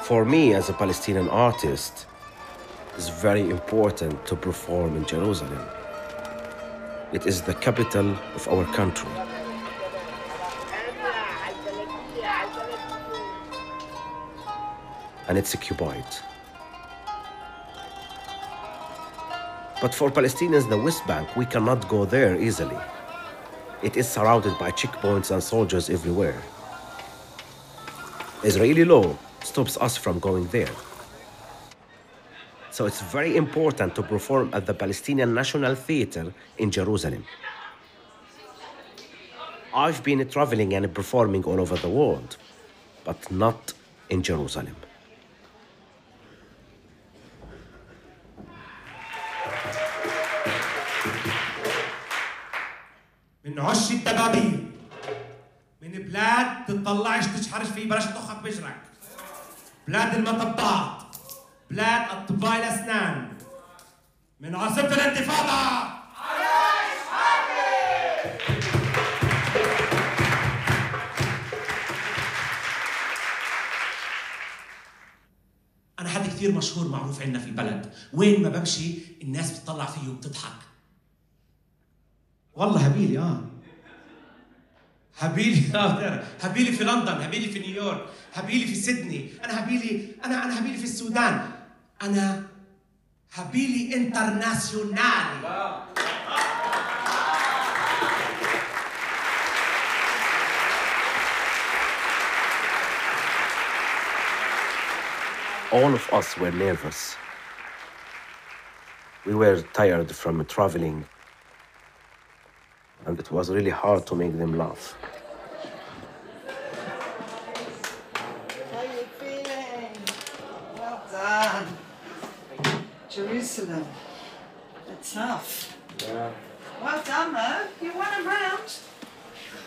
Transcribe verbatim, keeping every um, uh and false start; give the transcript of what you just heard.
For me, as a Palestinian artist, it's very important to perform in Jerusalem. It is the capital of our country. And it's occupied. But for Palestinians in the West Bank, we cannot go there easily. It is surrounded by checkpoints and soldiers everywhere. Israeli law stops us from going there. So it's very important to perform at the Palestinian National Theatre in Jerusalem. I've been traveling and performing all over the world, but not in Jerusalem. من عش الدبابير من بلاد تطلعش تشحرش فيه بلاش تخك بجرك بلاد المطبات بلاد اطباء الاسنان من عاصمة الانتفاضة انا حد كثير مشهور معروف عندنا في البلد وين ما بمشي الناس بتطلع فيه وبتضحك والله هبيلي اه هبيلي اه هبيلي في لندن هبيلي في نيويورك هبيلي في سيدني انا هبيلي انا انا هبيلي في السودان انا هبيلي انترناسيونالي All of us were nervous. We were tired from traveling, and it was really hard to make them laugh. How you feeling? Well done. Jerusalem. They're tough. Yeah. Well done, though. You won a round.